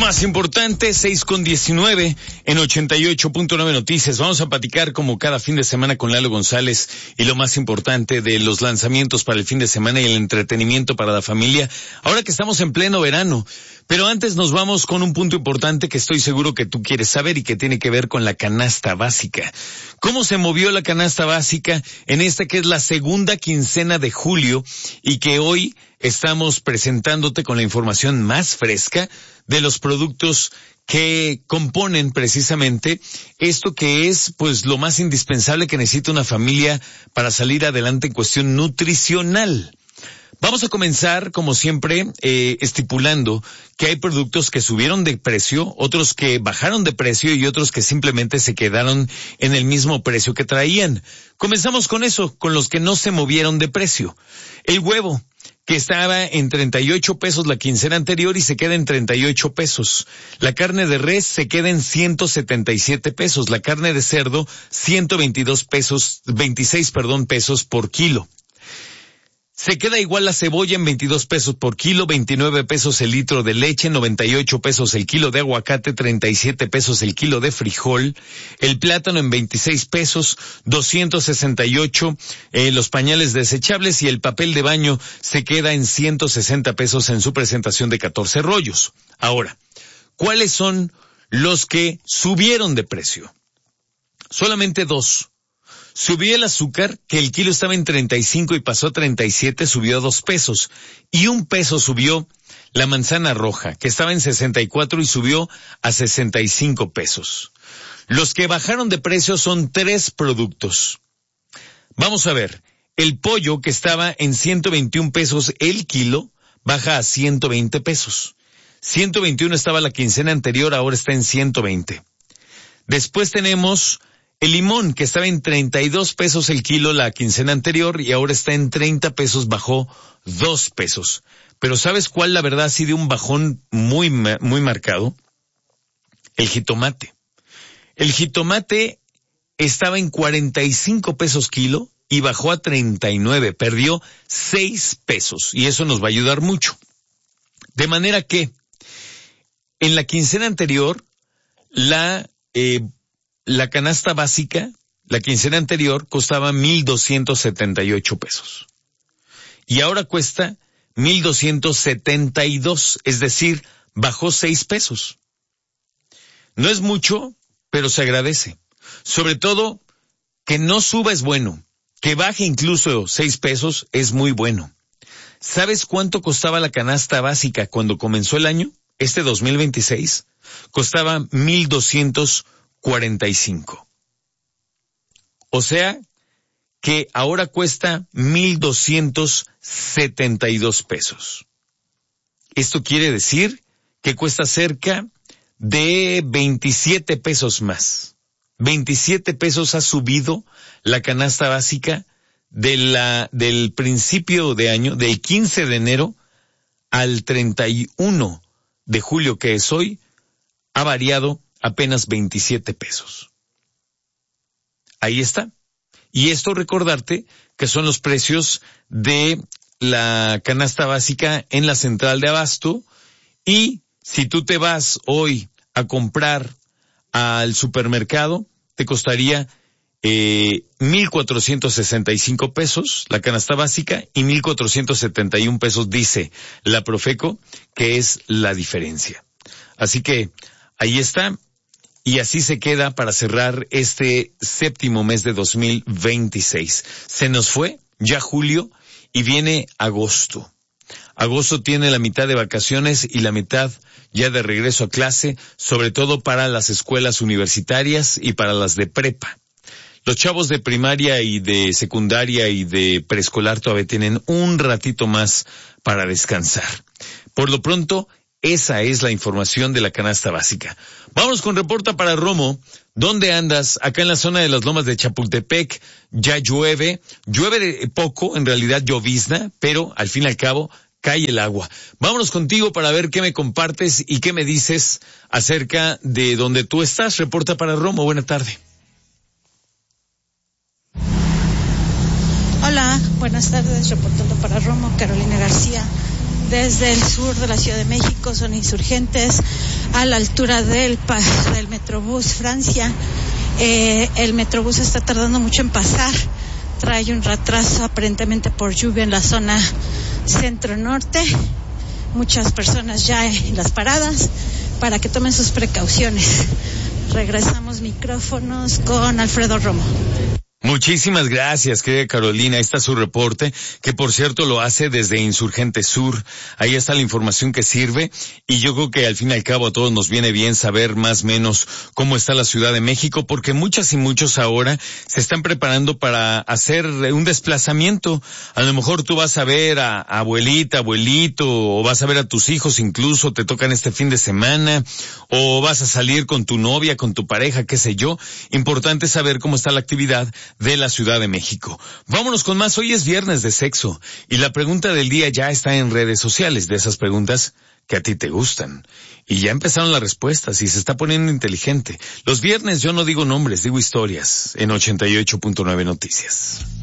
más importante, 6:19 en 88.9 Noticias. Vamos a platicar como cada fin de semana con Lalo González y lo más importante de los lanzamientos para el fin de semana y el entretenimiento para la familia. Ahora que estamos en pleno verano, pero antes nos vamos con un punto importante que estoy seguro que tú quieres saber y que tiene que ver con la canasta básica. ¿Cómo se movió la canasta básica en esta que es la segunda quincena de julio y que hoy estamos presentándote con la información más fresca de los productos que componen precisamente esto que es pues lo más indispensable que necesita una familia para salir adelante en cuestión nutricional? Vamos a comenzar, como siempre, estipulando que hay productos que subieron de precio, otros que bajaron de precio y otros que simplemente se quedaron en el mismo precio que traían. Comenzamos con eso, con los que no se movieron de precio. El huevo, que estaba en 38 pesos la quincena anterior y se queda en 38 pesos. La carne de res se queda en 177 pesos. La carne de cerdo, 26 pesos por kilo. Se queda igual la cebolla en 22 pesos por kilo, 29 pesos el litro de leche, 98 pesos el kilo de aguacate, 37 pesos el kilo de frijol, el plátano en 26 pesos, 268 los pañales desechables y el papel de baño se queda en 160 pesos en su presentación de 14 rollos. Ahora, ¿cuáles son los que subieron de precio? Solamente dos. Subió el azúcar, que el kilo estaba en 35 y pasó a 37, subió a 2 pesos. Y 1 peso subió la manzana roja, que estaba en 64 y subió a 65 pesos. Los que bajaron de precio son 3 productos. Vamos a ver, el pollo, que estaba en 121 pesos el kilo, baja a 120 pesos. 121 estaba la quincena anterior, ahora está en 120. Después tenemos el limón, que estaba en 32 pesos el kilo la quincena anterior y ahora está en 30 pesos, bajó 2 pesos. Pero ¿sabes cuál la verdad sí dio un bajón muy marcado? El jitomate. El jitomate estaba en 45 pesos kilo y bajó a 39, perdió 6 pesos y eso nos va a ayudar mucho. De manera que en la quincena anterior la canasta básica, la quincena anterior, costaba 1,278 pesos. Y ahora cuesta 1,272, es decir, bajó 6 pesos. No es mucho, pero se agradece. Sobre todo, que no suba es bueno. Que baje incluso 6 pesos es muy bueno. ¿Sabes cuánto costaba la canasta básica cuando comenzó el año? Este 2026. Costaba 1,245. O sea que ahora cuesta 1,272 pesos. Esto quiere decir que cuesta cerca de 27 pesos más. 27 pesos ha subido la canasta básica del principio de año, del 15 de enero al 31 de julio, que es hoy, ha variado apenas 27 pesos. Ahí está. Y esto recordarte que son los precios de la canasta básica en la central de abasto, y si tú te vas hoy a comprar al supermercado, te costaría 1,465 pesos la canasta básica y 1,471 pesos dice la Profeco que es la diferencia. Así que ahí está. Y así se queda para cerrar este séptimo mes de 2026. Se nos fue ya julio y viene agosto. Agosto tiene la mitad de vacaciones y la mitad ya de regreso a clase, sobre todo para las escuelas universitarias y para las de prepa. Los chavos de primaria y de secundaria y de preescolar todavía tienen un ratito más para descansar. Por lo pronto, esa es la información de la canasta básica. Vámonos con Reporta para Romo. ¿Dónde andas? Acá en la zona de las Lomas de Chapultepec ya llueve. Llueve poco, en realidad llovizna, pero al fin y al cabo cae el agua. Vámonos contigo para ver qué me compartes y qué me dices acerca de donde tú estás. Reporta para Romo. Buena tarde. Hola, buenas tardes. Reportando para Romo, Carolina García. desde el sur de la Ciudad de México, zona Insurgentes, a la altura del Metrobús Francia. El Metrobús está tardando mucho en pasar, trae un retraso aparentemente por lluvia en la zona centro-norte. Muchas personas ya en las paradas para que tomen sus precauciones. Regresamos micrófonos con Alfredo Romo. Muchísimas gracias, querida Carolina. Ahí está su reporte, que por cierto lo hace desde Insurgente Sur. Ahí está la información que sirve, y yo creo que al fin y al cabo a todos nos viene bien saber más o menos cómo está la Ciudad de México, porque muchas y muchos ahora se están preparando para hacer un desplazamiento. A lo mejor tú vas a ver a abuelita, abuelito, o vas a ver a tus hijos, incluso te tocan este fin de semana, o vas a salir con tu novia, con tu pareja, qué sé yo. Importante saber cómo está la actividad de la Ciudad de México. Vámonos con más. Hoy es viernes de sexo y la pregunta del día ya está en redes sociales, de esas preguntas que a ti te gustan. Y ya empezaron las respuestas y se está poniendo inteligente. Los viernes yo no digo nombres, digo historias en 88.9 Noticias.